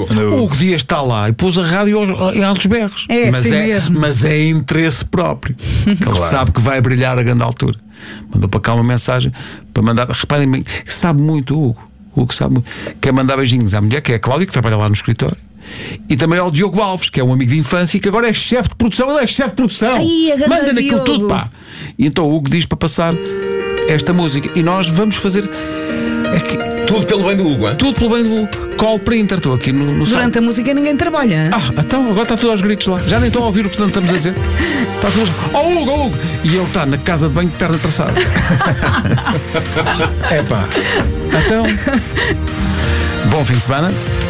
O Hugo Dias está lá e pôs a rádio em altos berros. Mas é interesse próprio. Ele sabe que vai brilhar a grande altura. Mandou para cá uma mensagem para mandar. Reparem bem, sabe muito o Hugo. O Hugo sabe muito. Quer mandar beijinhos à mulher, que é a Cláudia, que trabalha lá no escritório. E também ao Diogo Alves, que é um amigo de infância e que agora é chefe de produção. Ele é chefe de produção. Manda naquilo tudo, pá. E então o Hugo diz para passar esta música. E nós vamos fazer. Tudo pelo bem do Hugo, hein? Tudo pelo bem do Hugo. Call printer, estou aqui no Durante site. a música ninguém trabalha. Então agora está tudo aos gritos lá. Já nem estão a ouvir o que estamos a dizer. Está tudo. Hugo! E ele está na casa de banho de perna traçada. Então. Bom fim de semana.